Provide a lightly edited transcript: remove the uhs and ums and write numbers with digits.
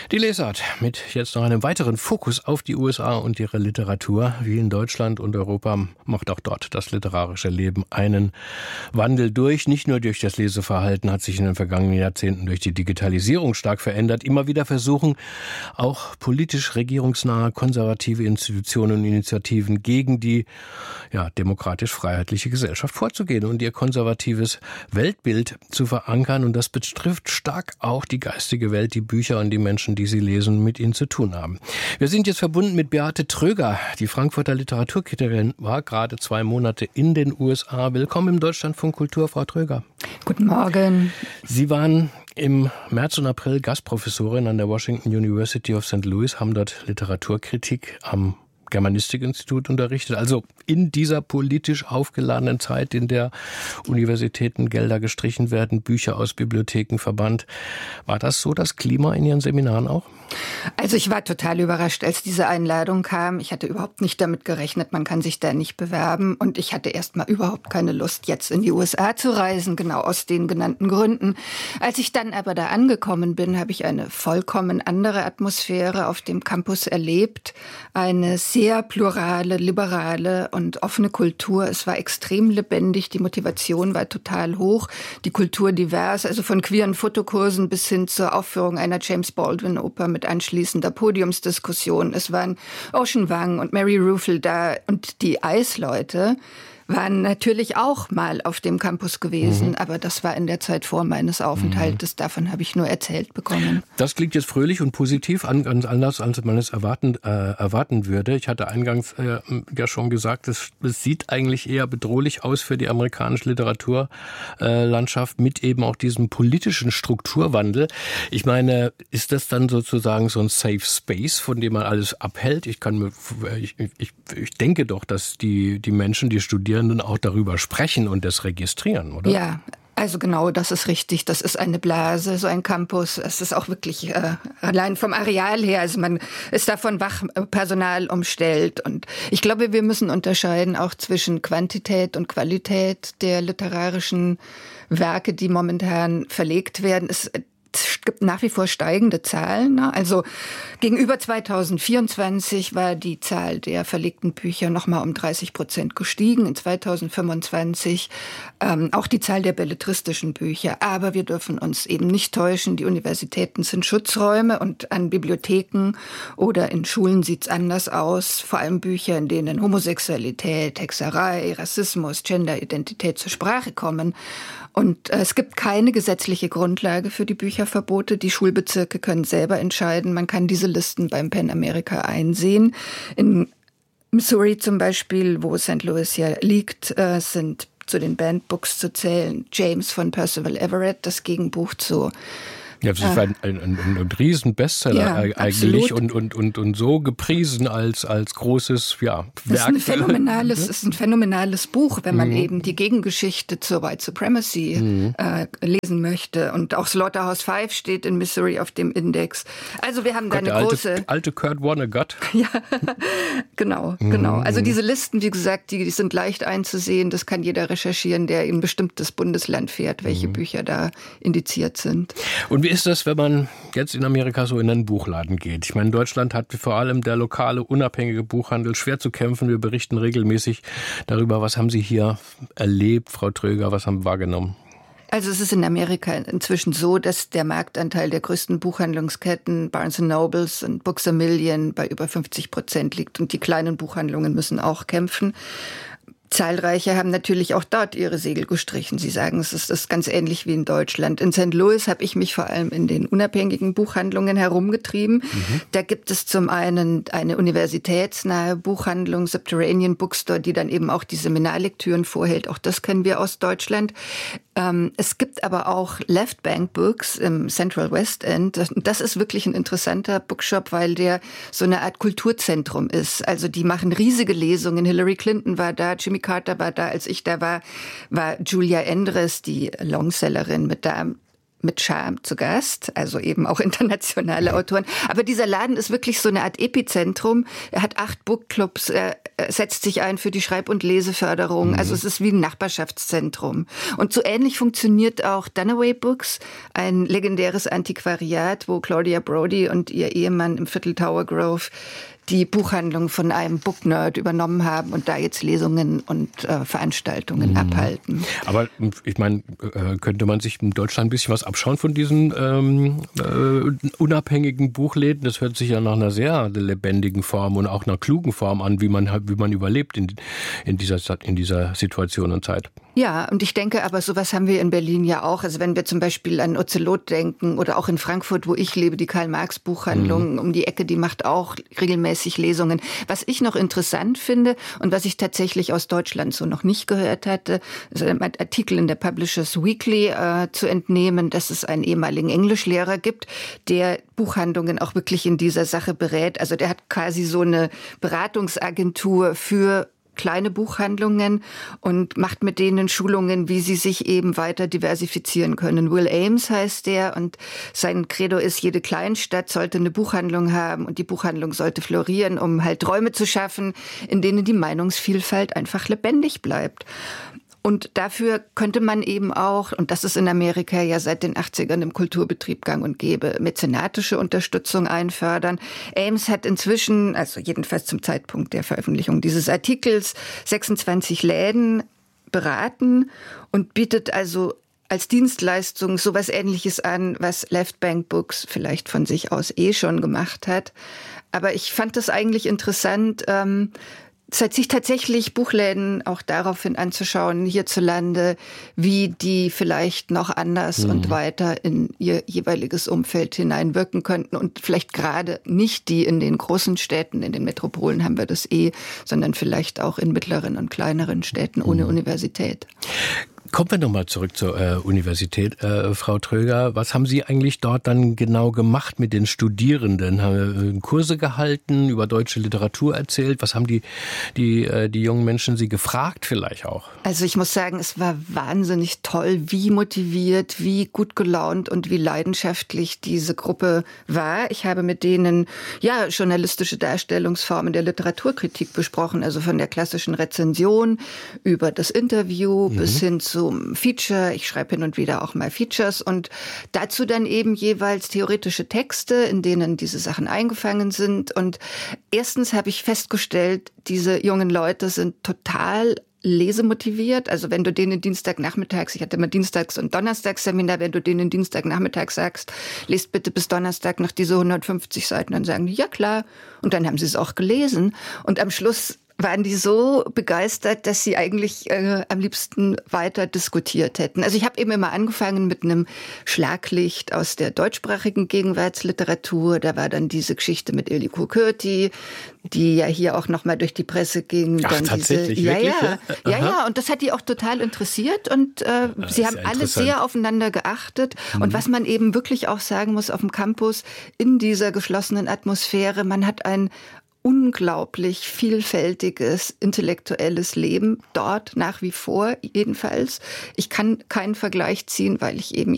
Die Lesart mit jetzt noch einem weiteren Fokus auf die USA und ihre Literatur. Wie in Deutschland und Europa macht auch dort das literarische Leben einen Wandel durch. Nicht nur durch das Leseverhalten hat sich in den vergangenen Jahrzehnten durch die Digitalisierung stark verändert. Immer wieder versuchen auch politisch regierungsnahe konservative Institutionen und Initiativen gegen die demokratisch-freiheitliche Gesellschaft vorzugehen und ihr konservatives Weltbild zu verankern. Und das betrifft stark auch die geistige Welt, die Bücher und die Menschen, die sie lesen, mit ihnen zu tun haben. Wir sind jetzt verbunden mit Beate Tröger. Die Frankfurter Literaturkritikerin war gerade 2 Monate in den USA. Willkommen im Deutschlandfunk Kultur, Frau Tröger. Guten Morgen. Sie waren im März und April Gastprofessorin an der Washington University of St. Louis, haben dort Literaturkritik am Germanistik-Institut unterrichtet. Also in dieser politisch aufgeladenen Zeit, in der Universitäten Gelder gestrichen werden, Bücher aus Bibliotheken verbannt. War das so das Klima in Ihren Seminaren auch? Also ich war total überrascht, als diese Einladung kam. Ich hatte überhaupt nicht damit gerechnet, man kann sich da nicht bewerben. Und ich hatte erstmal überhaupt keine Lust, jetzt in die USA zu reisen, genau aus den genannten Gründen. Als ich dann aber da angekommen bin, habe ich eine vollkommen andere Atmosphäre auf dem Campus erlebt. Eine sehr plurale, liberale und offene Kultur. Es war extrem lebendig, die Motivation war total hoch, die Kultur divers, also von queeren Fotokursen bis hin zur Aufführung einer James Baldwin-Oper mit anschließender Podiumsdiskussion. Es waren Ocean Vuong und Mary Ruefle da und die Eisleute waren natürlich auch mal auf dem Campus gewesen, aber das war in der Zeit vor meines Aufenthaltes. Davon habe ich nur erzählt bekommen. Das klingt jetzt fröhlich und positiv, ganz anders, als man es erwarten würde. Ich hatte eingangs ja schon gesagt, es sieht eigentlich eher bedrohlich aus für die amerikanische Literaturlandschaft mit eben auch diesem politischen Strukturwandel. Ich meine, ist das dann sozusagen so ein Safe Space, von dem man alles abhält? Ich denke doch, dass die Menschen, die Studierenden auch darüber sprechen und das registrieren, oder? Ja, also genau, das ist richtig. Das ist eine Blase, so ein Campus. Es ist auch wirklich allein vom Areal her, also man ist da von Wachpersonal umstellt. Und ich glaube, wir müssen unterscheiden auch zwischen Quantität und Qualität der literarischen Werke, die momentan verlegt werden. Es gibt nach wie vor steigende Zahlen. Also gegenüber 2024 war die Zahl der verlegten Bücher noch mal um 30% gestiegen. In 2025 auch die Zahl der belletristischen Bücher. Aber wir dürfen uns eben nicht täuschen. Die Universitäten sind Schutzräume und an Bibliotheken oder in Schulen sieht's anders aus. Vor allem Bücher, in denen Homosexualität, Hexerei, Rassismus, Genderidentität zur Sprache kommen. Und es gibt keine gesetzliche Grundlage für die Bücherverbote. Die Schulbezirke können selber entscheiden. Man kann diese Listen beim PEN America einsehen. In Missouri zum Beispiel, wo St. Louis ja liegt, sind zu den Banned Books zu zählen James von Percival Everett, das Gegenbuch zu... Ja, das war ein Riesen-Bestseller eigentlich und so gepriesen als großes Werk. Das ist ein phänomenales Buch, wenn man eben die Gegengeschichte zur White Supremacy lesen möchte. Und auch Slaughterhouse-Five steht in Missouri auf dem Index. Also wir haben da eine große... alte Kurt Vonnegut. Ja, genau. Also diese Listen, wie gesagt, die sind leicht einzusehen. Das kann jeder recherchieren, der in ein bestimmtes Bundesland fährt, welche Bücher da indiziert sind. Und wie ist das, wenn man jetzt in Amerika so in einen Buchladen geht? Ich meine, in Deutschland hat vor allem der lokale, unabhängige Buchhandel schwer zu kämpfen. Wir berichten regelmäßig darüber. Was haben Sie hier erlebt, Frau Tröger? Was haben Sie wahrgenommen? Also es ist in Amerika inzwischen so, dass der Marktanteil der größten Buchhandlungsketten, Barnes & Nobles und Books A Million, bei über 50% liegt. Und die kleinen Buchhandlungen müssen auch kämpfen. Zahlreiche haben natürlich auch dort ihre Segel gestrichen. Sie sagen, es ist ganz ähnlich wie in Deutschland. In St. Louis habe ich mich vor allem in den unabhängigen Buchhandlungen herumgetrieben. Da gibt es zum einen eine universitätsnahe Buchhandlung, Subterranean Bookstore, die dann eben auch die Seminarlektüren vorhält. Auch das kennen wir aus Deutschland. Es gibt aber auch Left Bank Books im Central West End. Das ist wirklich ein interessanter Bookshop, weil der so eine Art Kulturzentrum ist. Also die machen riesige Lesungen. Hillary Clinton war da, Jimmy Carter war da. Als ich da war Julia Endres, die Longsellerin, mit da. mit Charme zu Gast, also eben auch internationale Autoren. Aber dieser Laden ist wirklich so eine Art Epizentrum. Er hat 8 Bookclubs, er setzt sich ein für die Schreib- und Leseförderung. Also es ist wie ein Nachbarschaftszentrum. Und so ähnlich funktioniert auch Dunaway Books, ein legendäres Antiquariat, wo Claudia Brody und ihr Ehemann im Viertel Tower Grove die Buchhandlung von einem Booknerd übernommen haben und da jetzt Lesungen und Veranstaltungen abhalten. Aber ich meine, könnte man sich in Deutschland ein bisschen was abschauen von diesen unabhängigen Buchläden? Das hört sich ja nach einer sehr lebendigen Form und auch einer klugen Form an, wie man überlebt in dieser Situation und Zeit. Ja, und ich denke aber, sowas haben wir in Berlin ja auch. Also wenn wir zum Beispiel an Ozelot denken oder auch in Frankfurt, wo ich lebe, die Karl-Marx-Buchhandlung um die Ecke, die macht auch regelmäßig Lesungen. Was ich noch interessant finde und was ich tatsächlich aus Deutschland so noch nicht gehört hatte, ist ein Artikel in der Publishers Weekly zu entnehmen, dass es einen ehemaligen Englischlehrer gibt, der Buchhandlungen auch wirklich in dieser Sache berät. Also der hat quasi so eine Beratungsagentur für kleine Buchhandlungen und macht mit denen Schulungen, wie sie sich eben weiter diversifizieren können. Will Ames heißt der und sein Credo ist, jede Kleinstadt sollte eine Buchhandlung haben und die Buchhandlung sollte florieren, um halt Räume zu schaffen, in denen die Meinungsvielfalt einfach lebendig bleibt. Und dafür könnte man eben auch, und das ist in Amerika ja seit den 80ern im Kulturbetrieb gang und gäbe, mäzenatische Unterstützung einfördern. Ames hat inzwischen, also jedenfalls zum Zeitpunkt der Veröffentlichung dieses Artikels, 26 Läden beraten und bietet also als Dienstleistung sowas Ähnliches an, was Left Bank Books vielleicht von sich aus schon gemacht hat. Aber ich fand das eigentlich interessant, sich tatsächlich Buchläden auch daraufhin anzuschauen, hierzulande, wie die vielleicht noch anders und weiter in ihr jeweiliges Umfeld hineinwirken könnten. Und vielleicht gerade nicht die in den großen Städten, in den Metropolen haben wir das sondern vielleicht auch in mittleren und kleineren Städten ohne Universität. Kommen wir nochmal zurück zur Universität, Frau Tröger. Was haben Sie eigentlich dort dann genau gemacht mit den Studierenden? Haben Sie Kurse gehalten, über deutsche Literatur erzählt? Was haben die jungen Menschen Sie gefragt vielleicht auch? Also ich muss sagen, es war wahnsinnig toll, wie motiviert, wie gut gelaunt und wie leidenschaftlich diese Gruppe war. Ich habe mit denen journalistische Darstellungsformen der Literaturkritik besprochen, also von der klassischen Rezension über das Interview bis hin zum Feature. Ich schreibe hin und wieder auch mal Features und dazu dann eben jeweils theoretische Texte, in denen diese Sachen eingefangen sind. Und erstens habe ich festgestellt, diese jungen Leute sind total lesemotiviert. Also wenn du denen Dienstagnachmittags, ich hatte immer Dienstags- und Donnerstagsseminar, wenn du denen Dienstagnachmittag sagst, lest bitte bis Donnerstag noch diese 150 Seiten, dann sagen die, ja klar. Und dann haben sie es auch gelesen. Und am Schluss waren die so begeistert, dass sie eigentlich am liebsten weiter diskutiert hätten. Also ich habe eben immer angefangen mit einem Schlaglicht aus der deutschsprachigen Gegenwartsliteratur. Da war dann diese Geschichte mit Illico Kürti, die ja hier auch noch mal durch die Presse ging. Ach, dann tatsächlich? Diese, wirklich? Ja, und das hat die auch total interessiert und sie haben alle sehr aufeinander geachtet. Und was man eben wirklich auch sagen muss auf dem Campus, in dieser geschlossenen Atmosphäre, man hat ein unglaublich vielfältiges intellektuelles Leben dort nach wie vor jedenfalls. Ich kann keinen Vergleich ziehen, weil ich eben